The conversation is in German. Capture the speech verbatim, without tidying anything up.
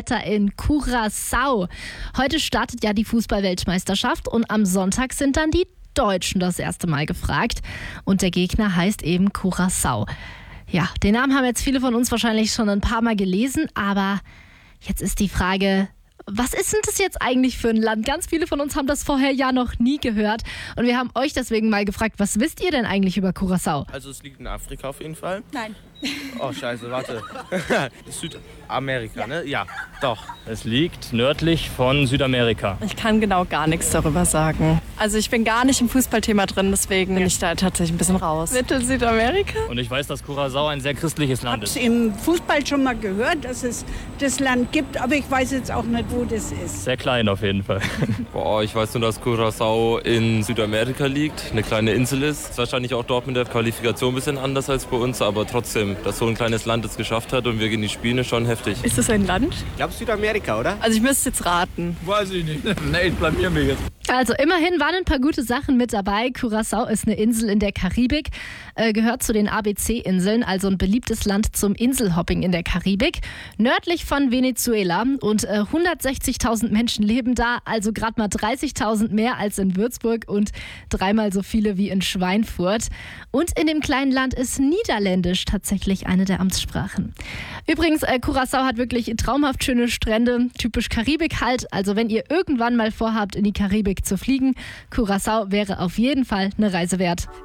Wetter in Curaçao. Heute startet ja die Fußball-Weltmeisterschaft und am Sonntag sind dann die Deutschen das erste Mal gefragt. Und der Gegner heißt eben Curaçao. Ja, den Namen haben jetzt viele von uns wahrscheinlich schon ein paar Mal gelesen, aber jetzt ist die Frage, was ist denn das jetzt eigentlich für ein Land? Ganz viele von uns haben das vorher ja noch nie gehört. Und wir haben euch deswegen mal gefragt, was wisst ihr denn eigentlich über Curaçao? Also es liegt in Afrika auf jeden Fall. Nein. Oh scheiße, warte. Südamerika, ja. ne? Ja, doch. Es liegt nördlich von Südamerika. Ich kann genau gar nichts darüber sagen. Also ich bin gar nicht im Fußballthema drin, deswegen bin ich da tatsächlich ein bisschen raus. Mittel-Südamerika? Und ich weiß, dass Curaçao ein sehr christliches Land ist. Ich habe im Fußball schon mal gehört, dass es das Land gibt, aber ich weiß jetzt auch nicht, wo das ist. Sehr klein auf jeden Fall. Boah, ich weiß nur, dass Curaçao in Südamerika liegt, eine kleine Insel ist. Ist wahrscheinlich auch dort mit der Qualifikation ein bisschen anders als bei uns, aber trotzdem, dass so ein kleines Land es geschafft hat und wir gehen die Spiele, schon heftig. Ist das ein Land? Ich glaube Südamerika, oder? Also ich müsste jetzt raten. Weiß ich nicht. Nee, ich blamier mich jetzt. Also immerhin waren ein paar gute Sachen mit dabei. Curaçao ist eine Insel in der Karibik, äh, gehört zu den A B C-Inseln, also ein beliebtes Land zum Inselhopping in der Karibik. Nördlich von Venezuela und äh, hundertsechzigtausend Menschen leben da, also gerade mal dreißigtausend mehr als in Würzburg und dreimal so viele wie in Schweinfurt. Und in dem kleinen Land ist Niederländisch tatsächlich eine der Amtssprachen. Übrigens, äh, Curaçao hat wirklich traumhaft schöne Strände, typisch Karibik halt. Also wenn ihr irgendwann mal vorhabt, in die Karibik zu fliegen, Curaçao wäre auf jeden Fall eine Reise wert.